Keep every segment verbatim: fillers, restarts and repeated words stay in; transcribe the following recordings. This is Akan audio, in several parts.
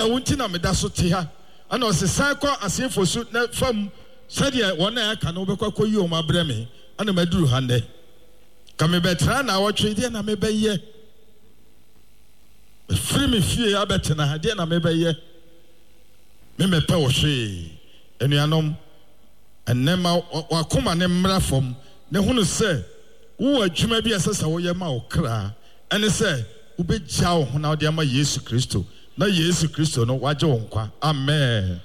wonti na meda so te ha ana osesan kɔ asenfo so na fam sɛdeɛ wɔn a aka no bɛkɔ kɔ yi o ma brɛ me ana maduru ha ndɛ ka me bɛtra na wɔtwe deɛ na me bɛyɛ free me fie abɛtena ha deɛ na me bɛyɛ me mepɛ wo hwee anuanom ɛnɛma wakoma ne mmra fam ne hunu sɛ wo adwuma bi ɛsɛ sɛ woyɛ ma wo kra ɛne sɛ wobɛgya wo ho na wode ama Yesu Kristo na Yesu Kristo no wagye wo nkwa amen.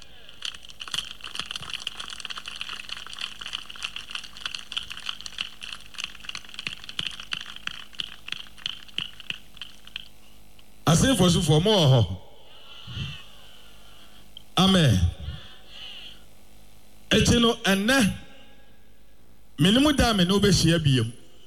Asenfo so for more ho amen. Eti no enne menimu da me no behia biem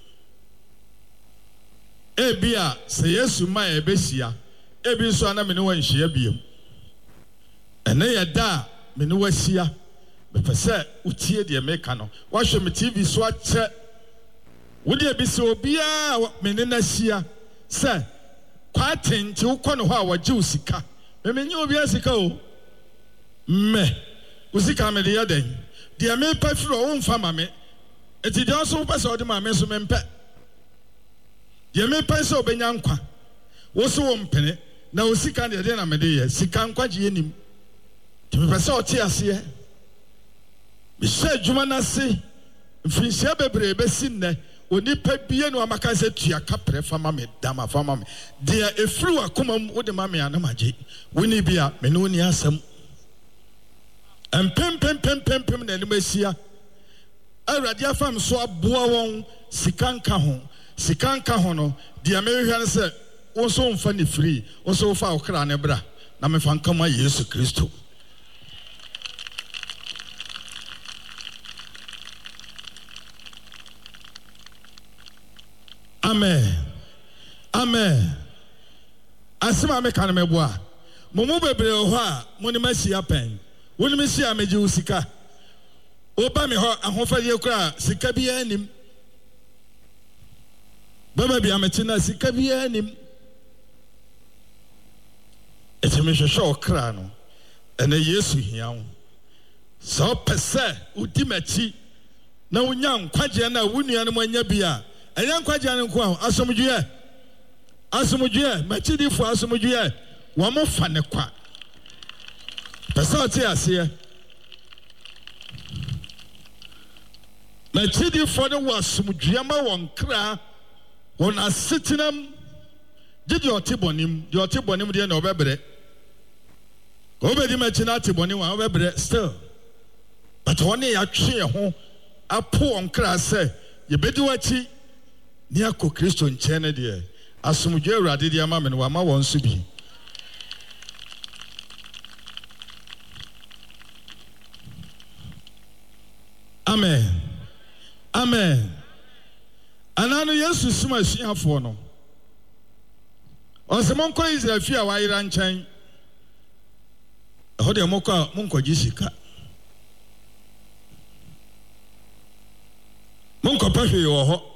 ebia se Yesu ma e behia ebi so ana me no wan hia biem enne ye da me no wahia me pese utie de me ka no wahwe me T V so ache wo de bi se obia me ne na hia se kwatenti wo kɔ no ho a wagye usika me menye obia sika o me usika me de yaden de me pa firo wo mfa ma me eti de so pese o de ma me so me mpe de me pa se obenya nkwa wo so wo mpene na usika de de na me de ye sika nkwa gye nim de me pese o te ase me hye adwuma na se mfinsia bebre be sinne onipa bie no amaka se tua kapre fama me dama fama me de efru akoma wo de ma me anamaje woni bia me no ni asem empem pem pem pem pem na ni masia awrade afam so aboa won sikanka ho sikanka ho no de me hwehwe ne se wo so mfa ni free wo so fa okra ne bra na me fa nkama Yesu Kristo amen amen asema me kan me boa momo bebre ho a moni masia pen woni me sia meje usika oba me ho ahofari kura sika bia anim baba bia me tina sika bia anim eteme hwehwe okra no ene Yesu hiawo so pese udi machi na wonya nkwaje na wonua no anya bia eyan kwaje an nko asomdwe asomdwe machidifo asomdwe wo mo fa ne kwa pese oti ase machidifo no wasomdwe ma won kra won asetinam gidi otibonim di otibonim de na obebre obedi machina otibonim wa obebre still but woni ya twe ho apo on kra se ye bedi wachi ni akọ Kristo nkyene de asomdwe awrade de ama me no ama won so bi amen amen anano Yesu suma suafo no osemo nko Israel fi a wayira nkyɛn ho de mokɔ monko gisika monko pa hwe wo ho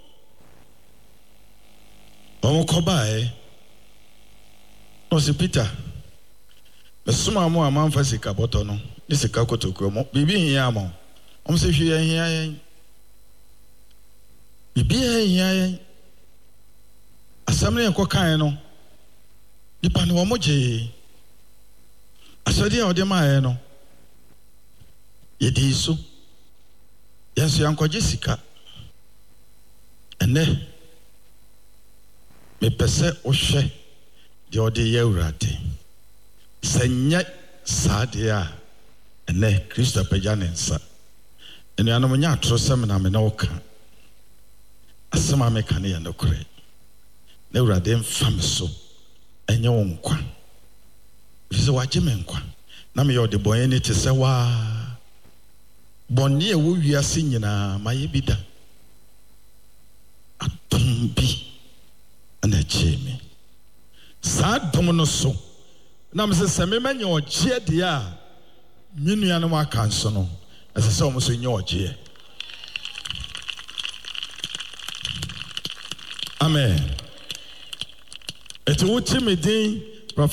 Omo kobae Osi Peter Besuma mo amanfa sika boto no ni sika kotokro mo bibi hia mo om se hwe hia yen bibi hia yen asamne ko kan no nipa no mo je asodi a ode ma yen no yedi so yeso yankoje sika ene me pese ohwe de ode ye urade senya sade a ene Kristo pagya ne nsa ene anom nya atro sem na me na woka asema me ka ne ya nokore na urade mfam so enye wo nkwa bise waje me nkwa na me yode boye ne te se wa bonni e wo wiase nyina maye bida atombi ana cheme sa dom no so na me se se me manya ogie de a menua no aka nso no ese se o mo so nya ogie amen eto wo ti me din